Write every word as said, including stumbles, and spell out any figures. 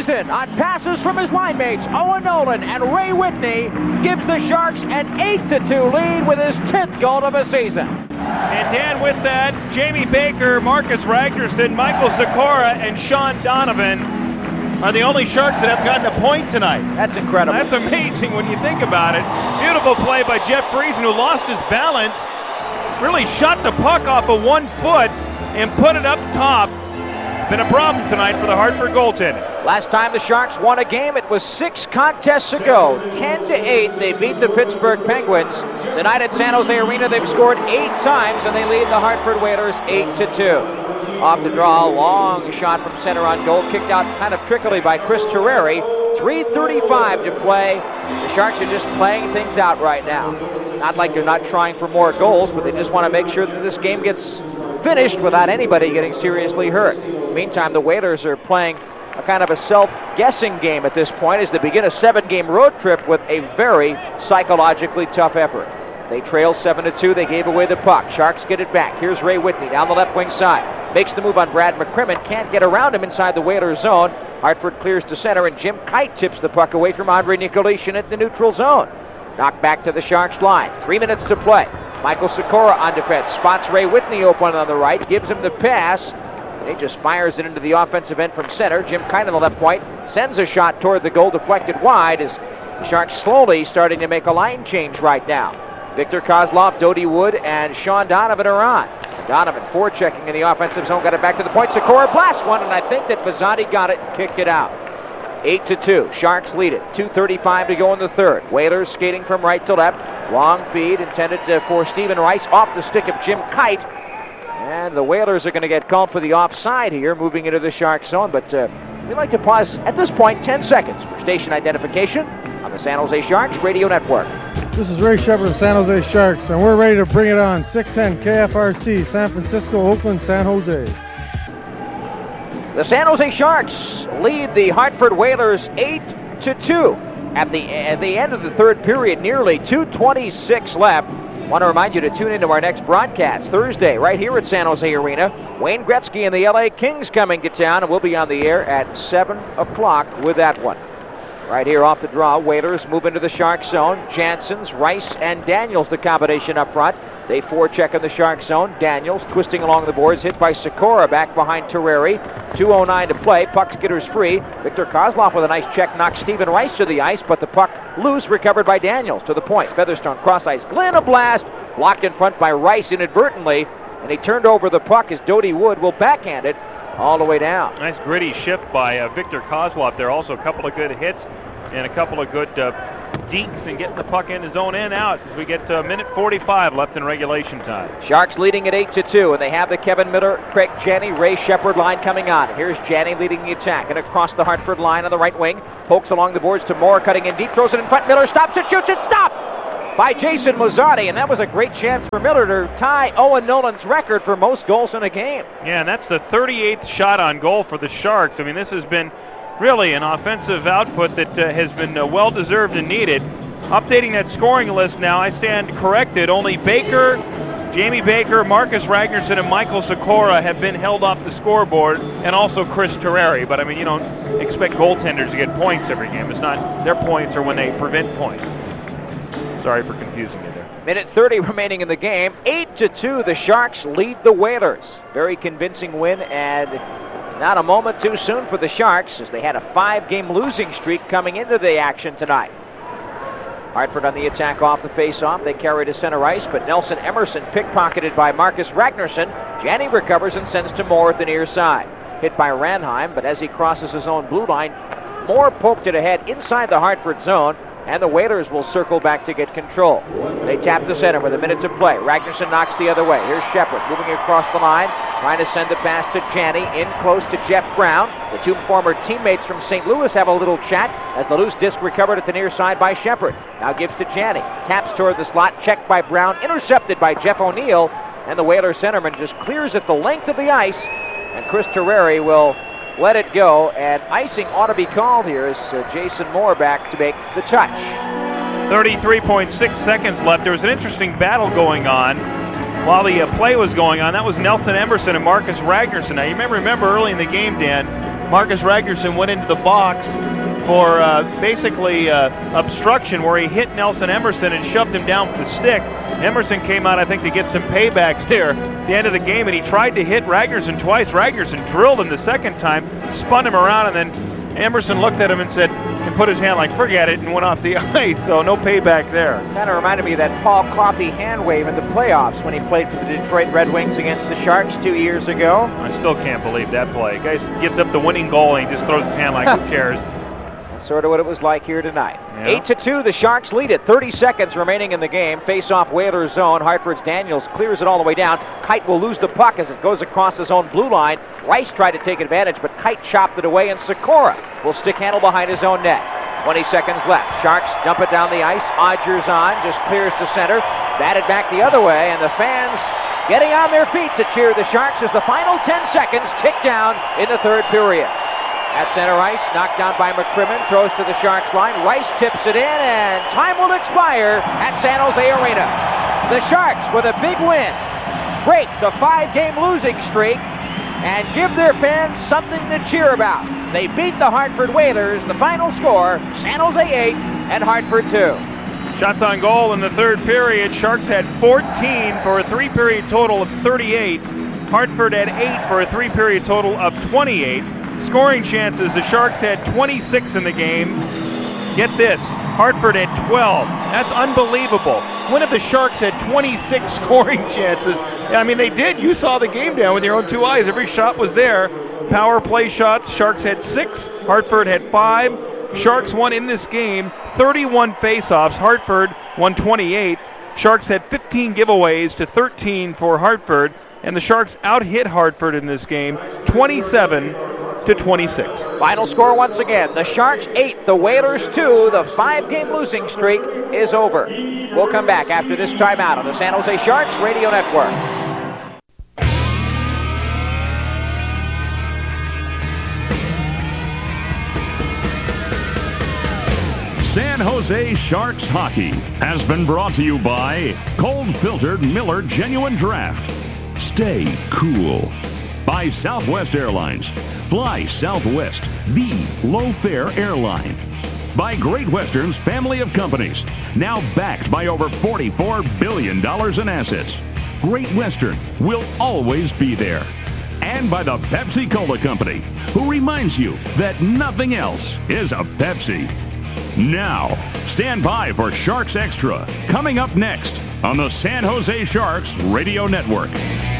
season on passes from his line mates. Owen Nolan and Ray Whitney gives the Sharks an eight to two lead with his tenth goal of the season. And Dan, with that, Jamie Baker, Marcus Ragnarsson, Michael Sikora, and Sean Donovan are the only Sharks that have gotten a point tonight. That's incredible. That's amazing when you think about it. Beautiful play by Jeff Friesen, who lost his balance, really shot the puck off of one foot and put it up top. Been a problem tonight for the Hartford goaltending. Last time the Sharks won a game, it was six contests ago. ten to eight, they beat the Pittsburgh Penguins. Tonight at San Jose Arena, they've scored eight times, and they lead the Hartford Whalers eight to two. Off the draw, long shot from center on goal, kicked out kind of trickily by Chris Terreri. three thirty-five to play. The Sharks are just playing things out right now. Not like they're not trying for more goals, but they just want to make sure that this game gets finished without anybody getting seriously hurt. Meantime, the Whalers are playing a kind of a self-guessing game at this point as they begin a seven-game road trip with a very psychologically tough effort. They trail seven to two. They gave away the puck. Sharks get it back. Here's Ray Whitney down the left wing side. Makes the move on Brad McCrimmon. Can't get around him inside the Whalers zone. Hartford clears to center, and Jim Kite tips the puck away from Andre Nicolishin at the neutral zone. Knocked back to the Sharks line. Three minutes to play. Michael Sikora on defense. Spots Ray Whitney open on the right. Gives him the pass. He just fires it into the offensive end from center. Jim Kite on the left point sends a shot toward the goal, deflected wide as the Sharks slowly starting to make a line change right now. Victor Kozlov, Dodie Wood, and Sean Donovan are on. Donovan forechecking in the offensive zone, got it back to the point. Sikora blasts one, and I think that Bazzotti got it and kicked it out. eight to two. Sharks lead it. two thirty-five to go in the third. Whalers skating from right to left. Long feed intended uh, for Stephen Rice off the stick of Jim Kite. And the Whalers are going to get called for the offside here, moving into the Sharks zone. But uh, we'd like to pause at this point ten seconds for station identification on the San Jose Sharks Radio Network. This is Ray Shepard of San Jose Sharks, and we're ready to bring it on. six ten K F R C, San Francisco, Oakland, San Jose. The San Jose Sharks lead the Hartford Whalers eight to two at the, at the end of the third period, nearly two twenty-six left. Want to remind you to tune into our next broadcast Thursday right here at San Jose Arena. Wayne Gretzky and the L A Kings coming to town, and we'll be on the air at seven o'clock with that one. Right here off the draw, Whalers move into the Shark zone. Janssens, Rice, and Daniels, the combination up front. They forecheck in the Shark zone. Daniels twisting along the boards, hit by Sikora back behind Terreri. two oh nine to play, puck skitters free. Victor Kozlov with a nice check knocks Stephen Rice to the ice, but the puck loose, recovered by Daniels to the point. Featherstone cross ice, Glenn a blast, blocked in front by Rice inadvertently, and he turned over the puck as Dodie Wood will backhand it all the way down. Nice gritty shift by uh, Victor Kozlov there. Also a couple of good hits and a couple of good uh, deeks and getting the puck in his own end out. We get a uh, minute forty-five left in regulation time. Sharks leading at eight to two, and they have the Kevin Miller, Craig Janney, Ray Shepard line coming on. Here's Janney leading the attack, and across the Hartford line on the right wing. Pokes along the boards to Moore, cutting in deep, throws it in front. Miller stops it, shoots it, stop! By Jason Mazzotti, and that was a great chance for Miller to tie Owen Nolan's record for most goals in a game. Yeah, and that's the thirty-eighth shot on goal for the Sharks. I mean, this has been really an offensive output that uh, has been uh, well-deserved and needed. Updating that scoring list now, I stand corrected. Only Baker, Jamie Baker, Marcus Ragnarsson, and Michael Sikora have been held off the scoreboard, and also Chris Terreri. But, I mean, you don't expect goaltenders to get points every game. It's not their points are when they prevent points. Sorry for confusing you there. Minute thirty remaining in the game. eight to two, the Sharks lead the Whalers. Very convincing win, and not a moment too soon for the Sharks, as they had a five-game losing streak coming into the action tonight. Hartford on the attack off the face-off. They carry to center ice, but Nelson Emerson pickpocketed by Marcus Ragnarsson. Janney recovers and sends to Moore at the near side. Hit by Ranheim, but as he crosses his own blue line, Moore poked it ahead inside the Hartford zone, and the Whalers will circle back to get control. They tap the center with a minute to play. Ragnarsson knocks the other way. Here's Shepard moving across the line, trying to send the pass to Janney, in close to Jeff Brown. The two former teammates from Saint Louis have a little chat as the loose disc recovered at the near side by Shepard. Now gives to Janney. Taps toward the slot, checked by Brown, intercepted by Jeff O'Neill, and the Whaler centerman just clears it the length of the ice, and Chris Terreri will let it go, and icing ought to be called here as uh, Jason Moore back to make the touch. thirty-three point six seconds left. There was an interesting battle going on while the uh, play was going on. That was Nelson Emerson and Marcus Ragnarsson. Now, you may remember early in the game, Dan, Marcus Ragnarsson went into the box for uh, basically uh, obstruction, where he hit Nelson Emerson and shoved him down with the stick. Emerson came out, I think, to get some payback there at the end of the game, and he tried to hit Ragnarsson twice. Ragnarsson drilled him the second time, spun him around, and then Emerson looked at him and said, and put his hand like, forget it, and went off the ice, so no payback there. Kind of reminded me of that Paul Coffey hand wave in the playoffs when he played for the Detroit Red Wings against the Sharks two years ago. I still can't believe that play. Guy gives up the winning goal, and he just throws his hand like, who cares? That's sort of what it was like here tonight. Yeah. Eight to two, the Sharks lead it. thirty seconds remaining in the game. Face-off Whalers zone. Hartford's Daniels clears it all the way down. Kite will lose the puck as it goes across his own blue line. Rice tried to take advantage, but Kite chopped it away, and Sikora will stick handle behind his own net. twenty seconds left. Sharks dump it down the ice. Odgers on, just clears to center. Batted back the other way, and the fans getting on their feet to cheer the Sharks as the final ten seconds tick down in the third period. At center ice, knocked down by McCrimmon, throws to the Sharks line. Rice tips it in, and time will expire at San Jose Arena. The Sharks, with a big win, break the five-game losing streak and give their fans something to cheer about. They beat the Hartford Whalers. The final score, San Jose eight and Hartford two. Shots on goal in the third period. Sharks had fourteen for a three-period total of thirty-eight. Hartford had eight for a three-period total of twenty-eight. Scoring chances, the Sharks had twenty-six in the game. Get this, Hartford had twelve. That's unbelievable. When have the Sharks had twenty-six scoring chances? I mean, they did. You saw the game down with your own two eyes. Every shot was there. Power play shots, Sharks had six. Hartford had five. Sharks won in this game thirty-one faceoffs. Hartford won twenty-eight. Sharks had fifteen giveaways to thirteen for Hartford. And the Sharks out-hit Hartford in this game twenty-seven to twenty-six. Final score once again, the Sharks eight, the Whalers two. The five-game losing streak is over. We'll come back after this timeout on the San Jose Sharks Radio Network. San Jose Sharks Hockey has been brought to you by cold-filtered Miller Genuine Draft. Stay cool. By Southwest Airlines. Fly Southwest, the low-fare airline. By Great Western's family of companies, now backed by over forty-four billion dollars in assets. Great Western will always be there. And by the Pepsi-Cola Company, who reminds you that nothing else is a Pepsi. Now, stand by for Sharks Extra, coming up next on the San Jose Sharks Radio Network.